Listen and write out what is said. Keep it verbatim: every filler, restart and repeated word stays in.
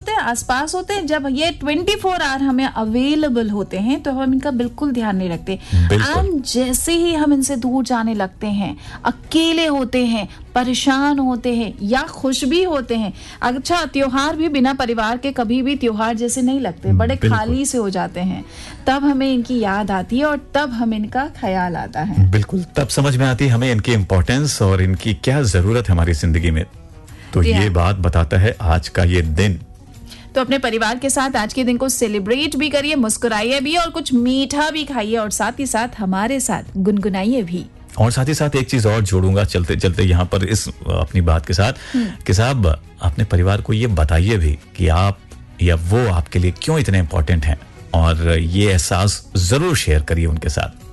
होते हैं, आसपास होते हैं, जब ये ट्वेंटी फोर आवर हमें अवेलेबल होते हैं तो हम इनका बिल्कुल ध्यान नहीं रखते। एंड जैसे ही हम इनसे दूर जाने लगते हैं, अकेले होते हैं, परेशान होते हैं या खुश भी होते हैं। अच्छा, त्योहार भी बिना परिवार के कभी भी त्योहार जैसे नहीं लगते, बड़े खाली से हो जाते हैं। तब हमें इनकी याद आती है और तब हमें इनका ख्याल आता है। बिल्कुल, तब समझ में आती है हमें इनकी इम्पोर्टेंस और इनकी क्या जरूरत है हमारी जिंदगी में। तो ये बात बताता है आज का ये दिन। तो अपने परिवार के साथ आज के दिन को सेलिब्रेट भी करिए, मुस्कुराइए भी और कुछ मीठा भी खाइए और साथ ही साथ हमारे साथ गुनगुनाइए भी। और साथ ही साथ एक चीज और जोड़ूंगा चलते चलते यहाँ पर इस अपनी बात के साथ कि साहब अपने परिवार को ये बताइए भी कि आप या वो आपके लिए क्यों इतने इंपॉर्टेंट हैं, और ये एहसास जरूर शेयर करिए उनके साथ।